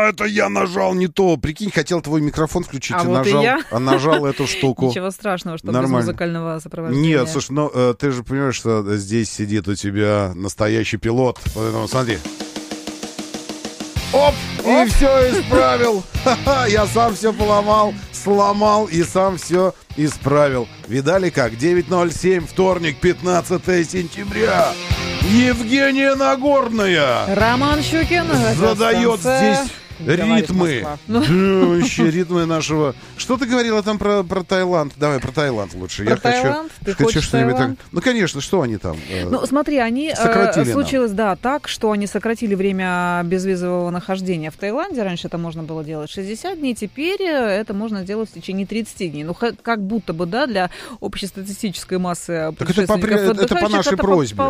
это я нажал не то. Прикинь, хотел твой микрофон включить, А и вот нажал, и я. нажал эту штуку. Ничего страшного, что без Нормально. музыкального сопровождения. Нет, слушай, ну ты же понимаешь, что здесь сидит у тебя настоящий пилот. Поэтому смотри. Оп! И все исправил. Ха-ха, я сам все поломал, сломал и сам все исправил. Видали как? 9:07, вторник, 15 сентября. Евгения Нагорная Роман Щукин задает здесь говорит ритмы. Москва. Да, вообще ритмы нашего. Что ты говорила там про Таиланд? Давай про Таиланд лучше. Про Таиланд? Ты хочу хочешь что-нибудь Таиланд? так. Ну, конечно, что они там? Ну, смотри, они Сократили случилось, да, так, что они сократили время безвизового нахождения в Таиланде. Раньше это можно было делать 60 дней, теперь это можно делать в течение 30 дней. Ну, как будто бы, да, для общестатистической массы Так это по отдыхающих, нашей просьбе.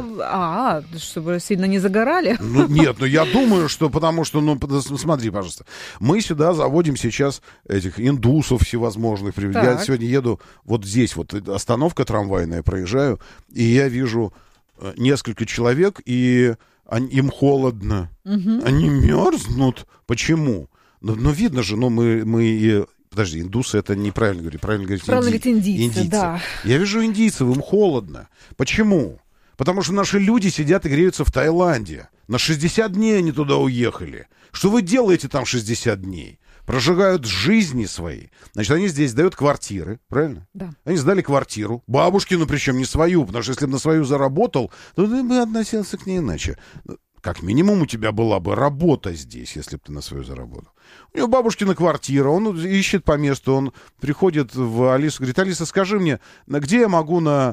Чтобы сильно не загорали. Ну, нет, ну я думаю, что потому что, ну, смотри, пожалуйста, мы сюда заводим сейчас этих индусов всевозможных. Я Так. сегодня еду вот здесь, вот остановка трамвайная, проезжаю, и я вижу несколько человек, и им холодно. Они мерзнут. Почему? Ну, видно же, мы подожди, индусы это неправильно говорить. Правильно говорить индийцы, да. Я вижу индийцев, им холодно. Почему? Потому что наши люди сидят и греются в Таиланде. На 60 дней они туда уехали. Что вы делаете там 60 дней? Прожигают жизни свои. Значит, они здесь сдают квартиры, правильно? Да. Они сдали квартиру. Бабушкину, причем не свою, потому что если бы на свою заработал, то ты бы относился к ней иначе. Как минимум у тебя была бы работа здесь, если бы ты на свою заработал. У него бабушкина квартира, он ищет по месту, он приходит в Алису, говорит: Алиса, скажи мне, где я могу на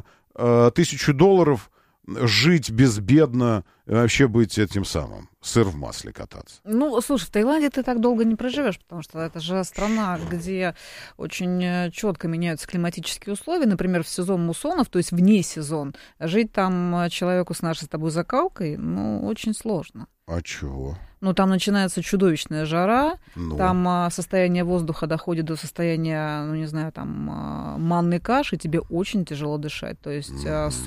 $1000 жить безбедно, вообще быть этим самым, сыр в масле кататься? Ну, слушай, в Таиланде ты так долго не проживешь, потому что это же страна, где очень четко меняются климатические условия. Например, в сезон муссонов, то есть вне сезон, жить там человеку с нашей с тобой закалкой, ну, очень сложно. А чего? Ну, там начинается чудовищная жара, Ну. там состояние воздуха доходит до состояния, ну, не знаю, там, манной каши, тебе очень тяжело дышать. То есть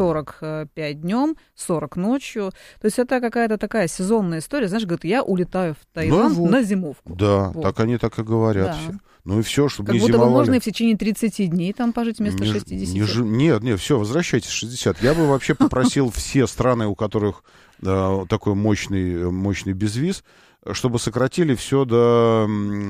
45 днем, 40 ночью. То есть это какая-то такая сезонная история. Знаешь, говорят, я улетаю в Таиланд вот. на зимовку. Да, Вот. так они так и говорят Да. все. Ну и все, чтобы Как не будто бы зимовали. можно и в течение 30 дней там пожить вместо 60. Нет, все, возвращайтесь 60. Я бы вообще попросил все страны, у которых такой мощный безвиз, чтобы сократили все до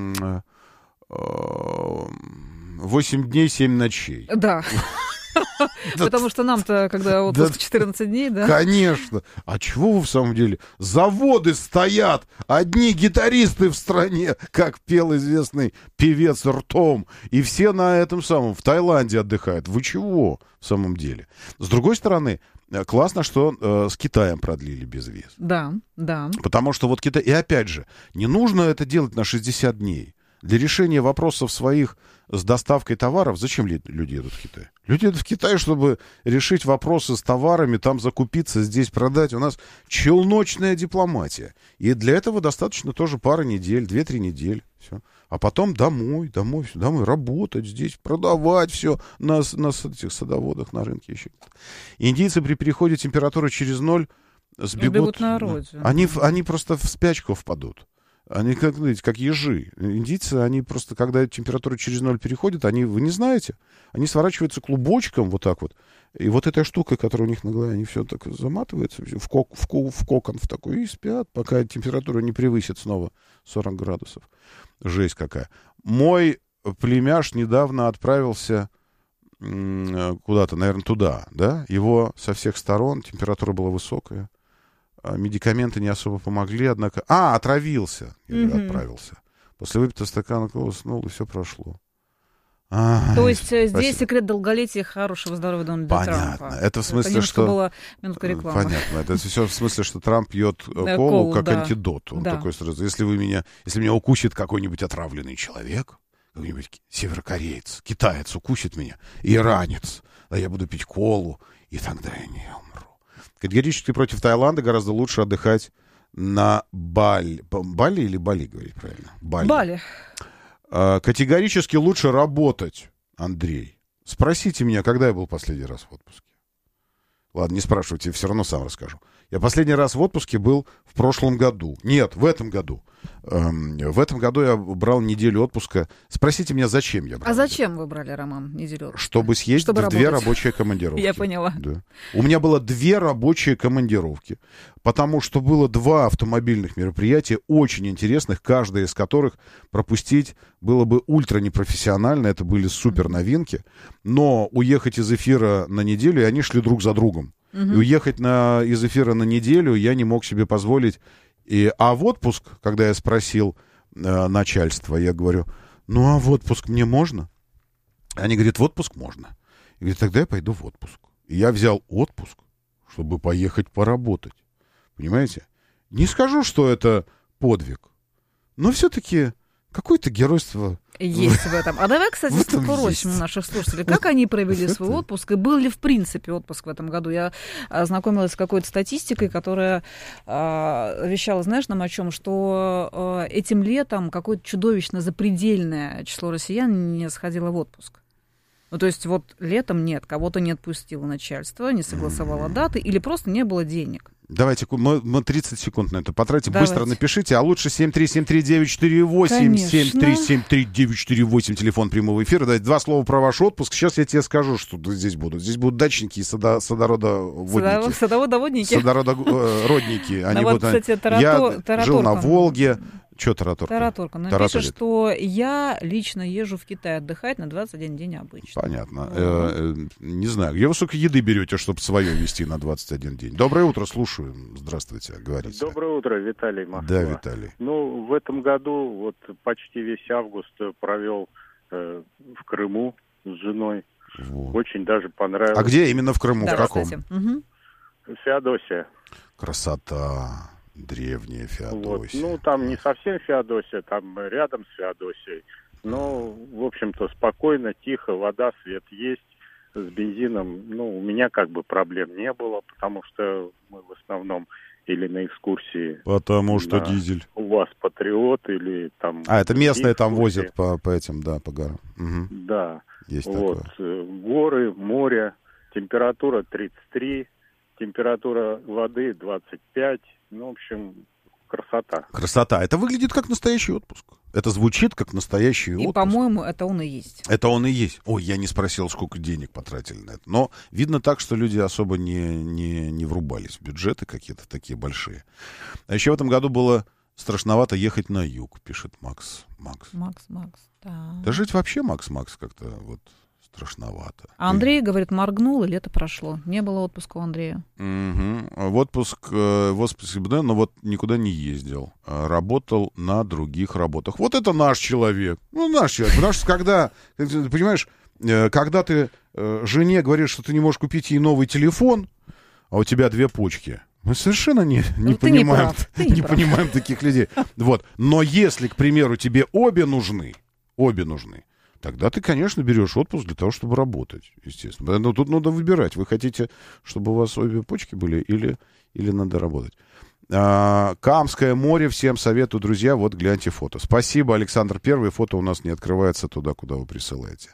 8 дней, 7 ночей. Да. Потому что нам-то, когда отпуск 14 дней, да? Конечно. А чего вы в самом деле? Заводы стоят, одни гитаристы в стране, как пел известный певец ртом, и все на этом самом, в Таиланде отдыхают. Вы чего в самом деле? С другой стороны, классно, что с Китаем продлили безвиз. Да, да. Потому что вот Китай... И опять же, не нужно это делать на 60 дней. Для решения вопросов своих с доставкой товаров, зачем люди едут в Китай? Люди едут в Китай, чтобы решить вопросы с товарами, там закупиться, здесь продать. У нас челночная дипломатия. И для этого достаточно тоже пары недель, 2-3 недели. Все. А потом домой, работать здесь, продавать все на этих садоводах, на рынке еще. Индийцы при переходе температуры через 0 сбегут. на родину. Они просто в спячку впадут. Они, как ежи. Индийцы, они просто, когда температура через 0 переходит, вы не знаете, они сворачиваются клубочком вот так вот. И вот эта штука, которая у них на голове, они все так заматываются в кокон в такой и спят, пока температура не превысит снова 40 градусов. Жесть какая. Мой племяш недавно отправился куда-то, наверное, туда, да? Его со всех сторон, температура была высокая. Медикаменты не особо помогли, однако... отравился, отправился. После выпитого стакана кола уснул, и все прошло. То есть здесь спасибо. Секрет долголетия хорошего здоровья Дональда Трампа. Понятно. Это в смысле, немножко что... была минутка рекламы. Понятно. Это все в смысле, что Трамп пьет колу как антидот. Он такой сразу... Если меня укусит какой-нибудь отравленный человек, какой-нибудь северокореец, китаец укусит меня, иранец, да я буду пить колу, и тогда я не умру. Категорически против Таиланда гораздо лучше отдыхать на Бали. Бали или Бали, говорить правильно? Бали. Категорически лучше работать, Андрей. Спросите меня, когда я был последний раз в отпуске. Ладно, не спрашивайте, все равно сам расскажу. Я последний раз в отпуске был в прошлом году. Нет, в этом году. В этом году я брал неделю отпуска. Спросите меня, зачем я брал. А зачем вы брали, Роман, неделю отпуска? Чтобы съездить в 2 рабочие командировки. Я поняла. Да. У меня было 2 рабочие командировки, потому что было 2 автомобильных мероприятия, очень интересных, каждое из которых пропустить было бы ультра непрофессионально, это были супер новинки, но уехать из эфира на неделю, и они шли друг за другом. И уехать из эфира на неделю я не мог себе позволить. А в отпуск, когда я спросил начальство, я говорю, ну а в отпуск мне можно? Они говорят, в отпуск можно. Я говорю, тогда я пойду в отпуск. И я взял отпуск, чтобы поехать поработать. Понимаете? Не скажу, что это подвиг, но все-таки какое-то геройство есть в этом. А давай, кстати, спросим у наших слушателей, как они провели свой отпуск, и был ли в принципе отпуск в этом году. Я ознакомилась с какой-то статистикой, которая вещала, знаешь, нам о чем, что этим летом какое-то чудовищно запредельное число россиян не сходило в отпуск. Ну, то есть вот летом нет, кого-то не отпустило начальство, не согласовало даты, или просто не было денег. Давайте, мы 30 секунд на это потратим. Давайте. Быстро напишите, а лучше 7373948, 7373948, телефон прямого эфира. Дайте 2 слова про ваш отпуск. Сейчас я тебе скажу, что здесь будут. Здесь будут дачники и садоводоводники. Садоводоводники. Садоводородники. Они вот, будут... кстати, Я жил на Волге. Что Тараторка? Тараторка. Но пишет, что я лично езжу в Китай отдыхать на 21 день обычно. Понятно. Не знаю, где вы столько еды берете, чтобы свое вести на 21 день? Доброе утро, слушаю. Здравствуйте, говорите. Доброе утро, Виталий, Москва. Да, Виталий. Ну, в этом году вот почти весь август провел в Крыму с женой. Вот. Очень даже понравилось. А где именно в Крыму? Да, в каком? Феодосия. Красота. Древняя Феодосия. Вот. Ну, там не совсем Феодосия, там рядом с Феодосией. Но, в общем-то, спокойно, тихо, вода, свет есть. С бензином, ну, у меня как бы проблем не было, потому что мы в основном или на экскурсии... Потому что дизель. У вас Патриот или там... А, это местные там возят по этим, да, по горам. Угу. Да. Есть вот. такое. Горы, море, температура 33, температура воды 25. Ну, в общем, красота. Красота. Это выглядит как настоящий отпуск. Это звучит как настоящий отпуск. И, по-моему, это он и есть. Это он и есть. Ой, я не спросил, сколько денег потратили на это. Но видно так, что люди особо не врубались в бюджеты какие-то такие большие. А еще в этом году было страшновато ехать на юг, пишет Макс, да. Да жить вообще, Макс, как-то вот... страшновато. А Андрей, говорит, моргнул, и лето прошло. Не было отпуска у Андрея. В отпуск, да, но вот никуда не ездил. Работал на других работах. Вот это наш человек. Ну, наш человек. Потому что когда, ты понимаешь, когда ты жене говоришь, что ты не можешь купить ей новый телефон, а у тебя 2 почки, мы совершенно не понимаем таких людей. Вот. Но если, к примеру, тебе обе нужны, тогда ты, конечно, берешь отпуск для того, чтобы работать, естественно. Но тут надо выбирать. Вы хотите, чтобы у вас обе почки были или надо работать? Камское море. Всем советую, друзья. Вот гляньте фото. Спасибо, Александр I. Фото у нас не открывается туда, куда вы присылаете.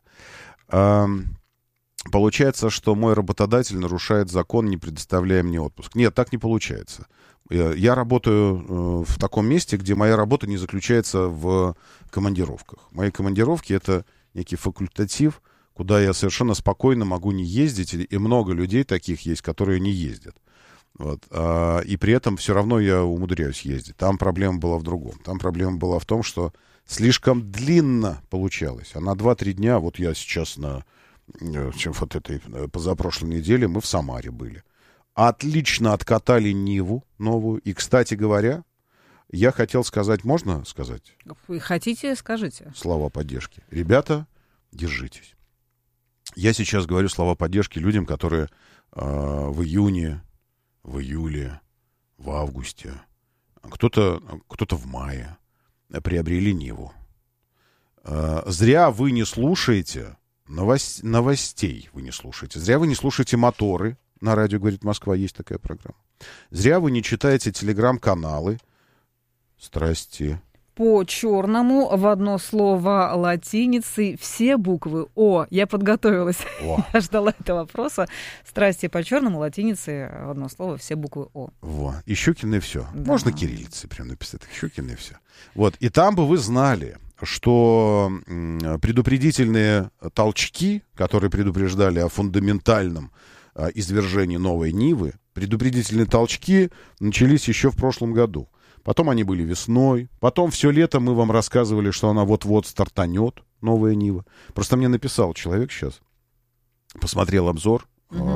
Получается, что мой работодатель нарушает закон, не предоставляя мне отпуск. Нет, так не получается. Я работаю в таком месте, где моя работа не заключается в командировках. Мои командировки — это некий факультатив, куда я совершенно спокойно могу не ездить, и много людей таких есть, которые не ездят. Вот. И при этом все равно я умудряюсь ездить. Там проблема была в другом. Там проблема была в том, что слишком длинно получалось. А на 2-3 дня, вот я сейчас вот этой позапрошлой неделе мы в Самаре были. Отлично откатали Ниву новую. И, кстати говоря, я хотел сказать, можно сказать? Вы хотите, скажите. Слова поддержки. Ребята, держитесь. Я сейчас говорю слова поддержки людям, которые в июне, в июле, в августе, кто-то в мае приобрели Ниву. Зря вы не слушаете новостей. Вы не слушаете. Зря вы не слушаете моторы. На радио «Говорит Москва» есть такая программа. Зря вы не читаете телеграм-каналы. Страсти. по черному в одно слово латиницей все буквы О. Я подготовилась. Я ждала этого вопроса. Страсти по черному латиницей в одно слово все буквы О. Во. И Щукины все. Да. Можно кириллицей прям написать. Щукины все. Вот. И там бы вы знали, что предупредительные толчки, которые предупреждали о фундаментальном извержении новой Нивы, предупредительные толчки начались еще в прошлом году. Потом они были весной. Потом все лето мы вам рассказывали, что она вот-вот стартанет, новая Нива. Просто мне написал человек сейчас, посмотрел обзор.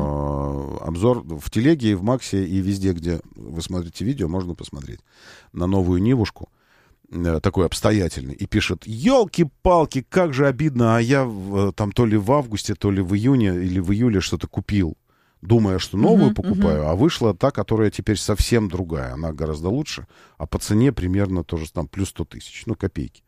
Обзор в телеге, и в Максе, и везде, где вы смотрите видео, можно посмотреть на новую Нивушку. Такой обстоятельный. И пишет: елки-палки, как же обидно, а я там то ли в августе, то ли в июне или в июле что-то купил, думая, что новую покупаю, а вышла та, которая теперь совсем другая. Она гораздо лучше, а по цене примерно тоже там плюс 100 тысяч, ну, копейки.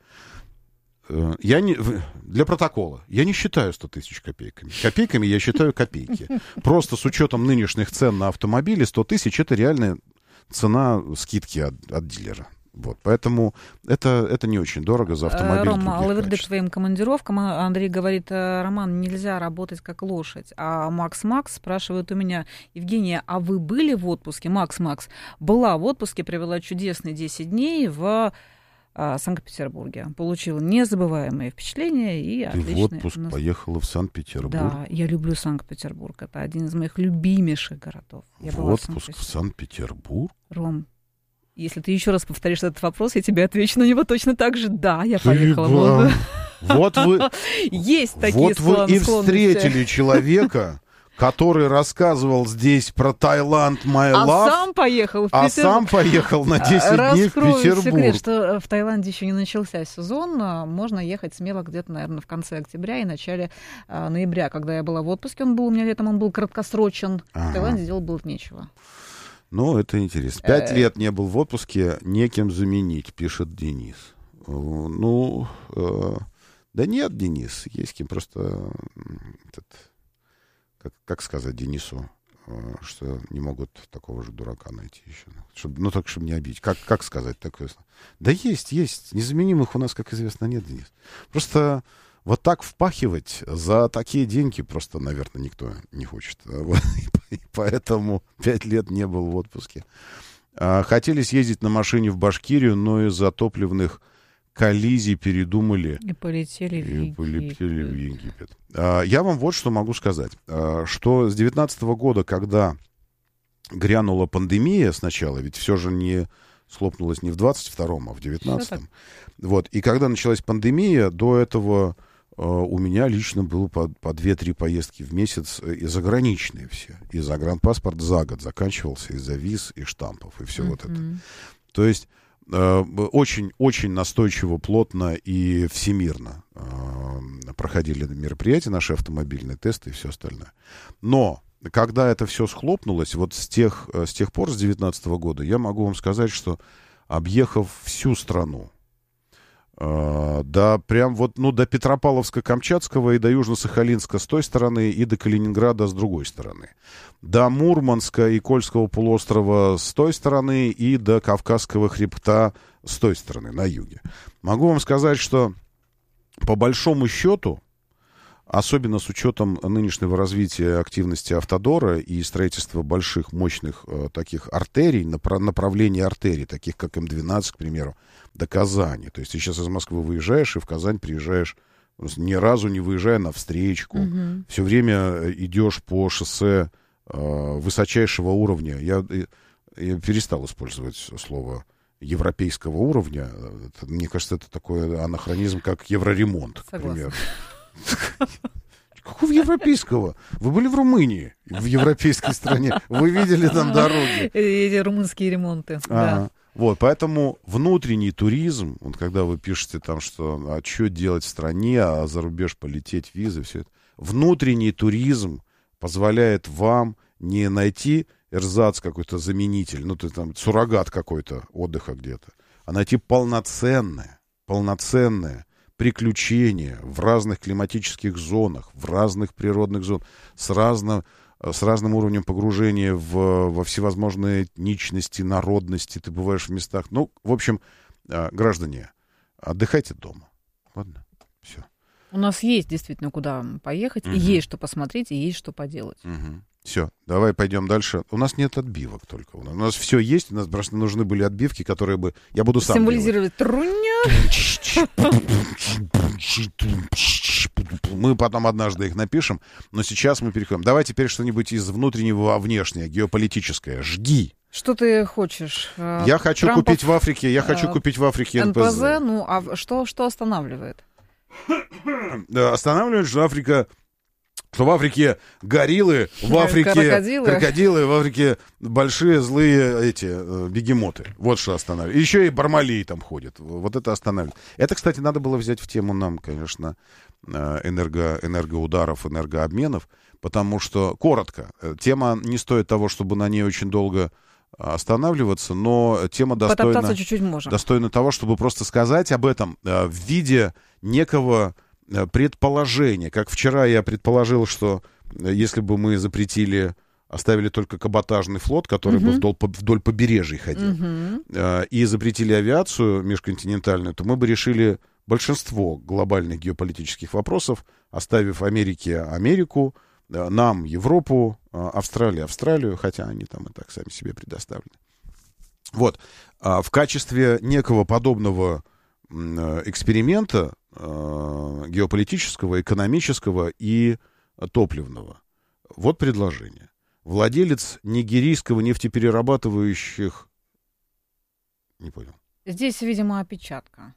Я не, для протокола, я не считаю 100 тысяч копейками. Копейками я считаю копейки. Просто с учетом нынешних цен на автомобили 100 тысяч — это реальная цена скидки от дилера. Вот, поэтому это не очень дорого за автомобиль. Рома, ловерды к твоим командировкам. Андрей говорит: Роман, нельзя работать как лошадь. А Макс спрашивает у меня: Евгения, а вы были в отпуске? Макс, была в отпуске, провела чудесные 10 дней в Санкт-Петербурге. Получила незабываемые впечатления и отличные... Ты в отпуск поехала в Санкт-Петербург? Да, я люблю Санкт-Петербург. Это один из моих любимейших городов. Я в отпуск в Санкт-Петербург? Ром, если ты еще раз повторишь этот вопрос, я тебе отвечу на него точно так же. Да, я поехала. Вот вы... Есть такие склонности. Вот вы и встретили человека, который рассказывал здесь про Таиланд, my love. А сам поехал в Петербург. А сам поехал на 10 дней в Петербург. Раскрою секрет, что в Таиланде еще не начался сезон. Можно ехать смело где-то, наверное, в конце октября и начале ноября. Когда я была в отпуске, у меня летом он был краткосрочен. В Таиланде делать было нечего. Ну, это интересно. 5 лет не был в отпуске, некем заменить, пишет Денис. Ну, да нет, Денис, есть кем, просто... Как сказать Денису, что не могут такого же дурака найти еще? Так, чтобы не обидеть. Как сказать такое? Да есть. Незаменимых у нас, как известно, нет, Денис. Просто вот так впахивать за такие деньги просто, наверное, никто не хочет. И поэтому 5 лет не был в отпуске. Хотели съездить на машине в Башкирию, но из-за топливных коллизий передумали. И полетели в Египет. Я вам вот что могу сказать. Что с 2019 года, когда грянула пандемия сначала, ведь все же не схлопнулось не в 22-м, а в 19-м. Вот. И когда началась пандемия, до этого у меня лично было по 2-3 поездки в месяц, и заграничные все. И загранпаспорт за год заканчивался из-за виз и штампов, и все вот это. То есть очень настойчиво, плотно и всемирно проходили мероприятия, наши автомобильные тесты и все остальное. Но когда это все схлопнулось, вот с тех пор, с 2019 года, я могу вам сказать, что объехав всю страну, до Петропавловска-Камчатского и до Южно-Сахалинска с той стороны, и до Калининграда с другой стороны, до Мурманска и Кольского полуострова с той стороны и до Кавказского хребта с той стороны, на юге. Могу вам сказать, что по большому счету, особенно с учетом нынешнего развития активности автодора и строительства больших, мощных таких артерий, направлений артерий, таких как М12, к примеру, до Казани. То есть ты сейчас из Москвы выезжаешь и в Казань приезжаешь, ни разу не выезжая на встречку. Все время идешь по шоссе высочайшего уровня. Я перестал использовать слово европейского уровня. Мне кажется, это такой анахронизм, как евроремонт, к примеру. Какого европейского? Вы были в Румынии, в европейской стране. Вы видели там дороги. Эти румынские ремонты, да. Вот, поэтому внутренний туризм, вот когда вы пишете там, что что делать в стране, а за рубеж полететь, визы, все это. Внутренний туризм позволяет вам не найти эрзац какой-то заменитель, ну, ты там суррогат какой-то отдыха где-то, а найти полноценное приключения в разных климатических зонах, в разных природных зонах, с разным уровнем погружения во всевозможные этничности, народности. Ты бываешь в местах. Ну, в общем, граждане, отдыхайте дома. Ладно? Все. У нас есть действительно куда поехать, и есть что посмотреть, и есть что поделать. Все, давай пойдем дальше. У нас нет отбивок только. У нас все есть, у нас просто нужны были отбивки, которые бы... Я буду сам символизировать труня. Мы потом однажды их напишем, но сейчас мы переходим. Давай теперь что-нибудь из внутреннего во внешнее, геополитическое. Жги. Что ты хочешь? Я хочу купить в Африке, НПЗ. Ну, а что останавливает? Останавливает, что в Африке гориллы, в Африке крокодилы, в Африке большие злые бегемоты. Вот что останавливает. Еще и бармалей там ходит. Вот это останавливает. Это, кстати, надо было взять в тему нам, конечно, энергоударов, энергообменов, потому что, коротко, тема не стоит того, чтобы на ней очень долго останавливаться, но тема достойна того, чтобы просто сказать об этом в виде некого предположение. Как вчера я предположил, что если бы мы оставили только каботажный флот, который бы вдоль побережья ходил, и запретили авиацию межконтинентальную, то мы бы решили большинство глобальных геополитических вопросов, оставив Америку, нам Европу, Австралию, хотя они там и так сами себе предоставлены. Вот. В качестве некого подобного эксперимента геополитического, экономического и топливного. Вот предложение. Владелец нигерийского нефтеперерабатывающих... Не понял. Здесь, видимо, опечатка.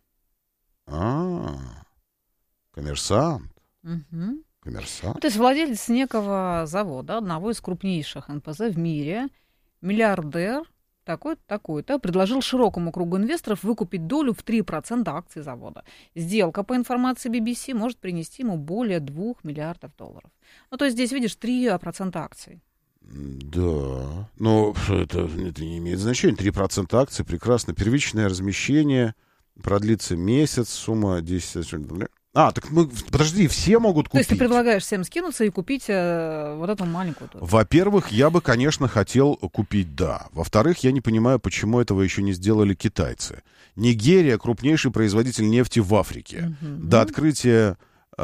Коммерсант. Коммерсант. То есть владелец некого завода, одного из крупнейших НПЗ в мире, миллиардер, такой-то, предложил широкому кругу инвесторов выкупить долю в 3% акций завода. Сделка, по информации BBC, может принести ему более $2 миллиардов. Ну, то есть здесь, видишь, 3% акций. Да, но это не имеет значения. 3% акций, прекрасно. Первичное размещение продлится месяц, сумма 10... так подожди, все могут купить. То есть ты предлагаешь всем скинуться и купить вот эту маленькую долю? Во-первых, я бы, конечно, хотел купить, да. Во-вторых, я не понимаю, почему этого еще не сделали китайцы. Нигерия — крупнейший производитель нефти в Африке. До открытия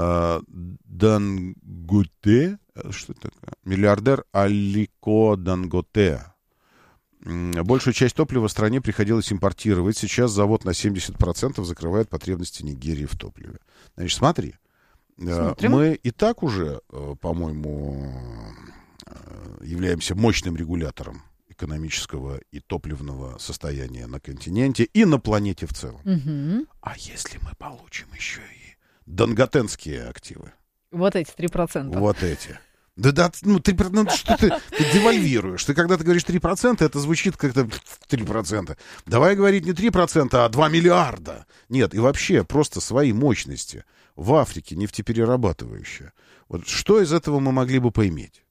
Данготе, что это такое? Миллиардер Алико Данготе. Большую часть топлива в стране приходилось импортировать. Сейчас завод на 70% закрывает потребности Нигерии в топливе. Значит, смотри. Мы и так уже, по-моему, являемся мощным регулятором экономического и топливного состояния на континенте и на планете в целом. А если мы получим еще и данготенские активы? Вот эти 3%. Вот эти. Да, что ты девальвируешь. Когда ты говоришь 3%, это звучит как-то 3%. Давай говорить не 3%, а 2 миллиарда. Нет, и вообще просто свои мощности в Африке нефтеперерабатывающие. Вот что из этого мы могли бы поиметь?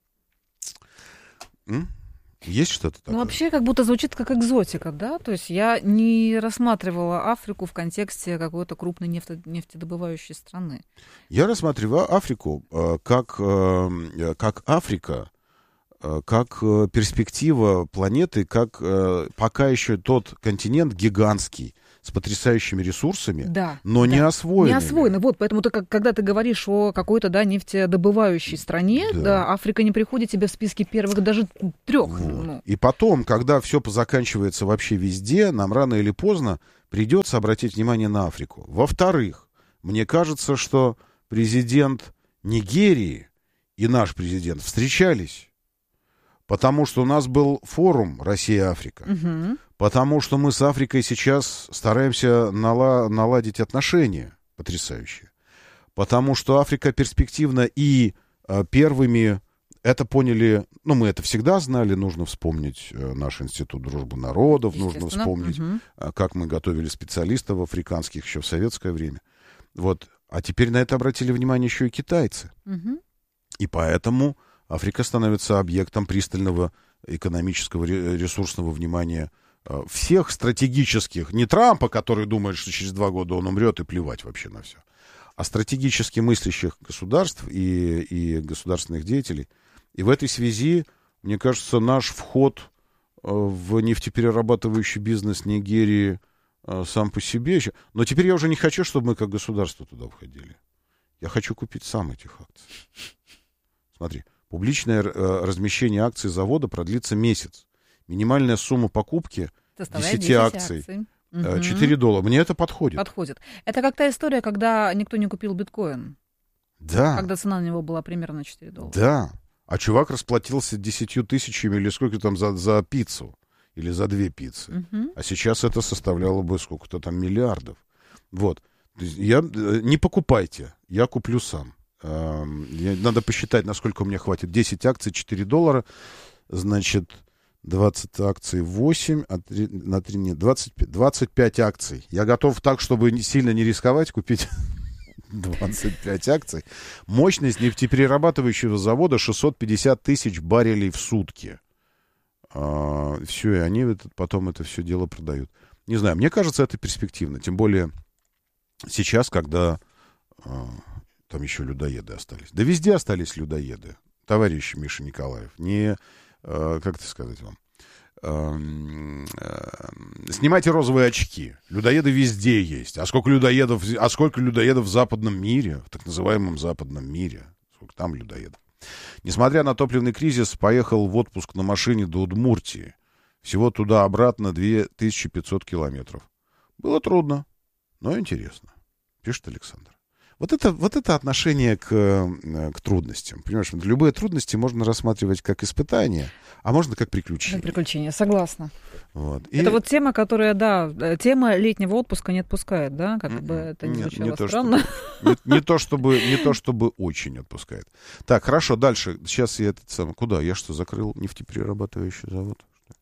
Есть что-то такое? Ну, вообще, как будто звучит как экзотика, да? То есть я не рассматривала Африку в контексте какой-то крупной нефтедобывающей страны. Я рассматриваю Африку как Африка, как перспектива планеты, как пока еще тот континент гигантский, с потрясающими ресурсами, но не освоенными. Не освоены. Вот, поэтому когда ты говоришь о какой-то нефтедобывающей стране, Африка не приходит тебе в списке первых даже 3. Вот. И потом, когда все позаканчивается вообще везде, нам рано или поздно придется обратить внимание на Африку. Во-вторых, мне кажется, что президент Нигерии и наш президент встречались, потому что у нас был форум «Россия-Африка». Потому что мы с Африкой сейчас стараемся наладить отношения потрясающие. Потому что Африка перспективна, и первыми это поняли, мы это всегда знали, нужно вспомнить наш Институт дружбы народов, нужно вспомнить, как мы готовили специалистов африканских еще в советское время. Вот. А теперь на это обратили внимание еще и китайцы. И поэтому Африка становится объектом пристального экономического ресурсного внимания всех стратегических, не Трампа, который думает, что через 2 года он умрет, и плевать вообще на все, а стратегически мыслящих государств и государственных деятелей. И в этой связи, мне кажется, наш вход в нефтеперерабатывающий бизнес Нигерии сам по себе. Но теперь я уже не хочу, чтобы мы как государство туда входили. Я хочу купить сам этих акций. Смотри, публичное размещение акций завода продлится месяц. Минимальная сумма покупки 10 акций. $4. Мне это подходит. Подходит. Это как та история, когда никто не купил биткоин. Да. Когда цена на него была примерно $4. Да. А чувак расплатился 10 тысячами или сколько там за пиццу. Или за 2 пиццы. А сейчас это составляло бы сколько-то там миллиардов. Вот. Не покупайте. Я куплю сам. Надо посчитать, насколько у меня хватит. 10 акций, $4. Значит, 20 акций 8, а 3, на 3 нет, 25 акций. Я готов так, чтобы сильно не рисковать, купить 25 акций. Мощность нефтеперерабатывающего завода 650 тысяч баррелей в сутки. Все, и они потом это все дело продают. Не знаю, мне кажется, это перспективно. Тем более сейчас, когда там еще людоеды остались. Да везде остались людоеды, товарищ Миша Николаев. Не, как это сказать вам? Снимайте розовые очки. Людоеды везде есть. А сколько людоедов в западном мире, в так называемом западном мире? Сколько там людоедов? Несмотря на топливный кризис, поехал в отпуск на машине до Удмуртии. Всего туда-обратно 2500 километров. Было трудно, но интересно, пишет Александр. Вот это отношение к трудностям. Понимаешь, любые трудности можно рассматривать как испытание, а можно как приключение. Приключение, согласна. Вот. Это вот тема, которая, тема летнего отпуска не отпускает, да? Как бы это не звучало странно. Не то чтобы очень отпускает. Так, хорошо, дальше. Сейчас я куда? Я что, закрыл нефтеперерабатывающий завод?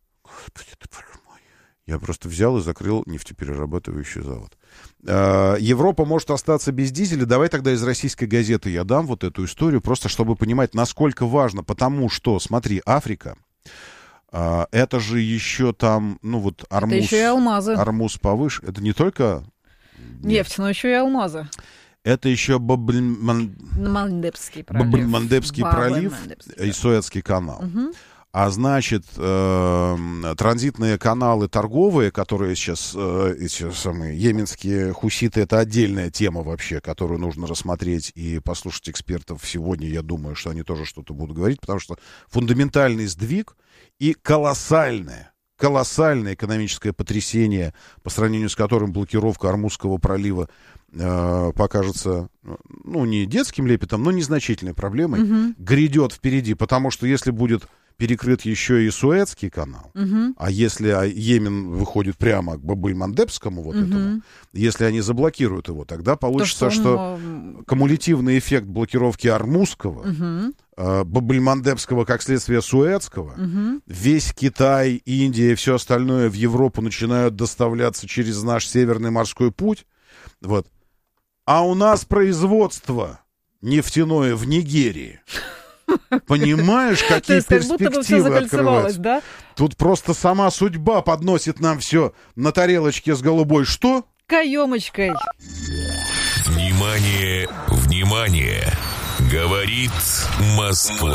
Я просто взял и закрыл нефтеперерабатывающий завод. Европа может остаться без дизеля. Давай тогда из «Российской газеты» я дам вот эту историю, просто чтобы понимать, насколько важно. Потому что, смотри, Африка, это же еще там, Армуз. Это еще и алмазы. Армуз повыше. Это не только нефть, но еще и алмазы. Это еще Баб-эль-Мандебский пролив и Суэцкий канал. Угу. А значит, транзитные каналы торговые, которые сейчас эти самые йеменские хуситы, это отдельная тема вообще, которую нужно рассмотреть и послушать экспертов сегодня. Я думаю, что они тоже что-то будут говорить, потому что фундаментальный сдвиг и колоссальное экономическое потрясение, по сравнению с которым блокировка Ормузского пролива покажется, не детским лепетом, но незначительной проблемой, грядет впереди, потому что если будет перекрыт еще и Суэцкий канал, а если Йемен выходит прямо к Баб-эль-Мандебскому этому, если они заблокируют его, тогда получится, что кумулятивный эффект блокировки Ормузского, Баб-эль-Мандебского как следствие Суэцкого, весь Китай, Индия и все остальное в Европу начинают доставляться через наш Северный морской путь. Вот. А у нас производство нефтяное в Нигерии. Понимаешь, какие перспективы открываются? Да? Тут просто сама судьба подносит нам все на тарелочке с голубой что? Каемочкой. Внимание, внимание! Говорит Москва.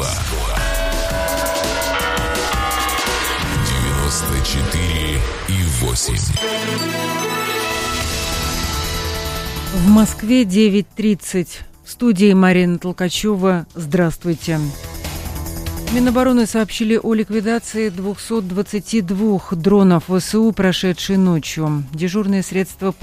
94,8. В Москве 9:30. В студии Марина Толкачева. Здравствуйте. Минобороны сообщили о ликвидации 222 дронов ВСУ, прошедшей ночью. Дежурные средства